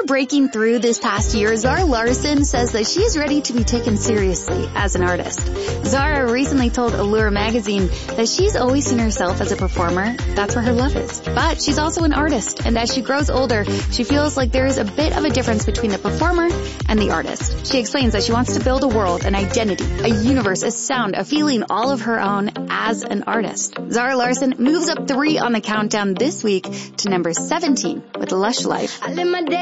breaking through this past year, Zara Larsson says that she is ready to be taken seriously as an artist. Zara recently told Allure magazine that she's always seen herself as a performer. That's where her love is. But she's also an artist, and as she grows older, she feels like there is a bit of a difference between the performer and the artist. She explains that she wants to build a world, an identity, a universe, a sound, a feeling all of her own as an artist. Zara Larsson moves up 3 on the countdown this week to number 17 with Lush Life.